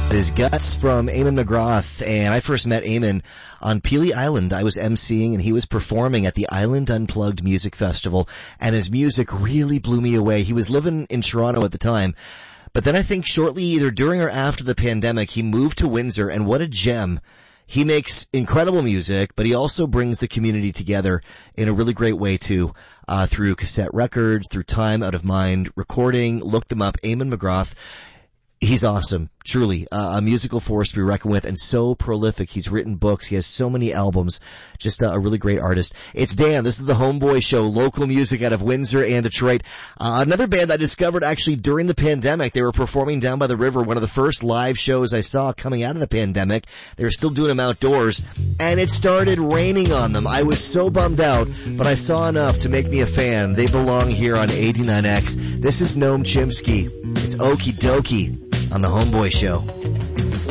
His Guts from Eamon McGrath, and I first met Eamon on Peely Island. I was emceeing and he was performing at the Island Unplugged Music Festival, and his music really blew me away. He was living in Toronto at the time, but then I think shortly either during or after the pandemic, he moved to Windsor, and what a gem. He makes incredible music, but he also brings the community together in a really great way too, through cassette records, through Time Out of Mind recording. Look them up, Eamon McGrath. He's awesome, truly, a musical force to be reckoned with, and so prolific. He's written books. He has so many albums. Just a really great artist. It's Dan. This is the Homeboy Show, local music out of Windsor and Detroit. Another band I discovered actually during the pandemic. They were performing down by the river. One of the first live shows I saw coming out of the pandemic. They were still doing them outdoors, and it started raining on them. I was so bummed out, but I saw enough to make me a fan. They belong here on 89X. This is Noam Chomsky. It's Okie Dokie on the Homeboy Show.